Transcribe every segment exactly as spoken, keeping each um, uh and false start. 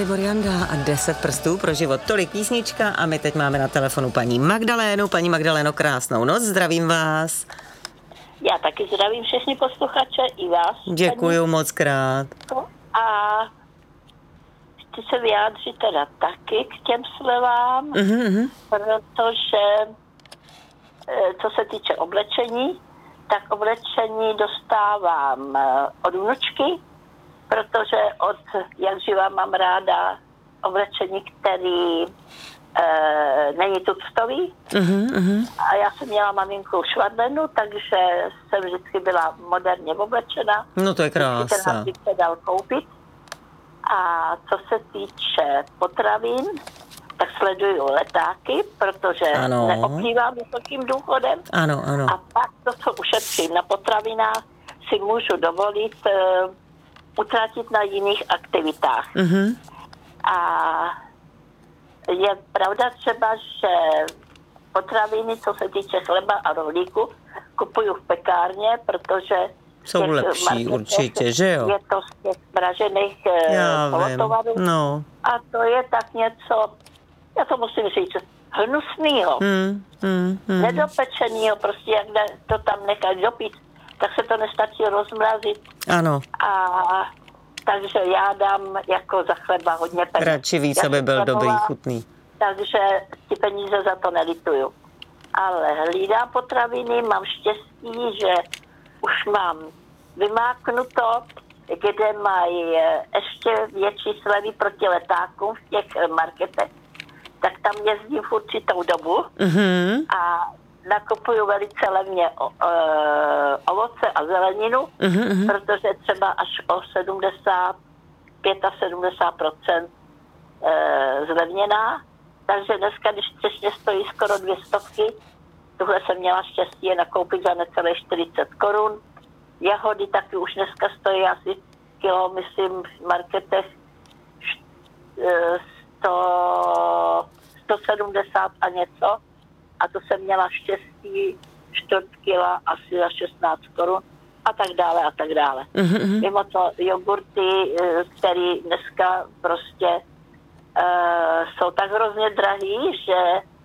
Dalibor Janda a deset prstů pro život. Tolik písnička a my teď máme na telefonu paní Magdalénu. Paní Magdaléno, krásnou noc, zdravím vás. Já taky zdravím všechny posluchače i vás. Děkuju moc krát. A chci se vyjádřit teda taky k těm slevám, mm-hmm. protože co se týče oblečení, tak oblečení dostávám od vnučky, protože od jak živa mám ráda oblečení, který e, není tuctový. Mm-hmm. A já jsem měla maminku švadlenu, takže jsem vždycky byla moderně oblečena. No to je krása. Vždycky se dal koupit. A co se týče potravin, tak sleduju letáky, protože ano. neoplývám vysokým důchodem. Ano, ano. A pak to, co ušetřím na potravinách, si můžu dovolit uh, utratit na jiných aktivitách. Mm-hmm. A je pravda třeba, že potraviny, co se týče chleba a rohlíku, kupuju v pekárně, protože jsou lepší určitě, že jo? Je to z těch pražených polotovarů. No. A to je tak něco, já to musím říct, hnusnýho, hmm, hmm, hmm. nedopečenýho, prostě jak to tam nechat dopít, tak se to nestačí rozmrazit. Ano. A takže já dám jako za chleba hodně peněz. Radši víc, aby byl dobrý, chutný. Takže ty peníze za to nelituju. Ale hlídám potraviny, mám štěstí, že už mám vymáknuto, kde mají ještě větší slevy proti letákům v těch marketech. Tak tam jezdím v určitou dobu mm-hmm. a nakupuju velice levně o, o, ovoce a zeleninu, mm-hmm. protože třeba až o sedmdesát pět až sedmdesát procent e, zlevněná. Takže dneska, když třešně stojí skoro dvě stovky, tuhle jsem měla štěstí je nakoupit za necelé čtyřicet korun. Jahody taky už dneska stojí asi kilo, myslím, v marketech sto, sto sedmdesát a něco. A to jsem měla štěstí čtvrt kila asi za šestnáct korun a tak dále a tak dále. Mm-hmm. Mimo to jogurty, které dneska prostě uh, jsou tak hrozně drahý, že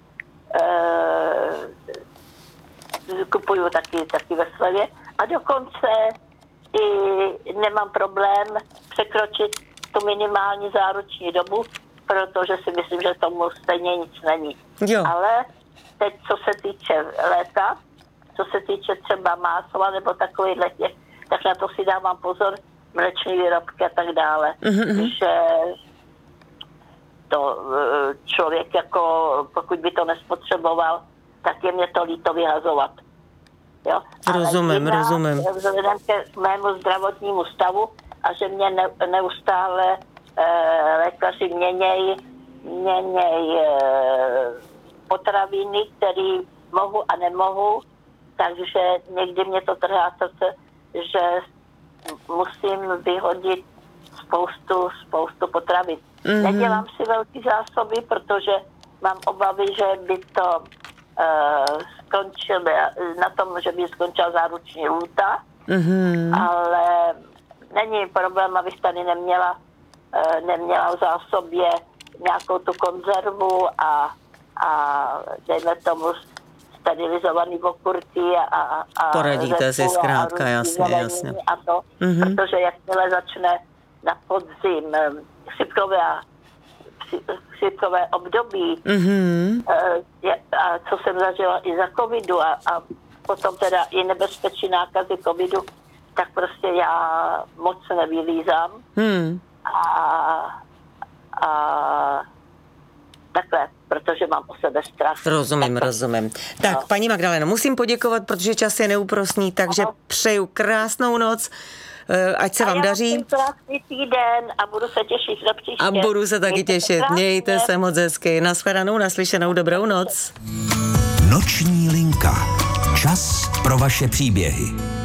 uh, kupuju taky, taky ve slevě. A dokonce i nemám problém překročit tu minimální záruční dobu, protože si myslím, že tomu stejně nic není. Jo. Ale teď, co se týče léta, co se týče třeba másla nebo takových těch, tak na to si dávám pozor, mléčné výrobky a tak dále. Mm-hmm. Že to člověk jako, pokud by to nespotřeboval, tak je mě to líto vyhazovat. Jo? Rozumím, Ale rozumím. Vzhledem k mému zdravotnímu stavu a že mě ne, neustále e, lékaři měnějí měněj, e, potraviny, které mohu a nemohu, takže někdy mě to trhá srdce, že musím vyhodit spoustu, spoustu potravin. Mm-hmm. Nedělám si velký zásoby, protože mám obavy, že by to uh, skončilo na tom, že by skončila záruční lhůta, mm-hmm. ale není problém, abych tady neměla, uh, neměla v zásobě nějakou tu konzervu a, a dejme tomu sterilizovaný okurky a, a poradíte si zkrátka, a jasně, jasně. A to, mm-hmm. protože jakmile začne na podzim chřipkové, chřipkové období, mm-hmm. a co jsem zažila i za covidu a, a potom teda i nebezpečí nákazy covidu, tak prostě já moc nevylízám. Mm. A, a takhle, protože mám o sebe strach. Rozumím, takhle. rozumím. Tak, no. Paní Magdaleno, musím poděkovat, protože čas je neúprosný, takže no. Přeju krásnou noc, ať se a vám já daří. krásný týden a budu se těšit do příště. A budu se taky Mějte těšit. Se Mějte se moc hezky. Nashledanou, naslyšenou, dobrou noc. Noční linka. Čas pro vaše příběhy.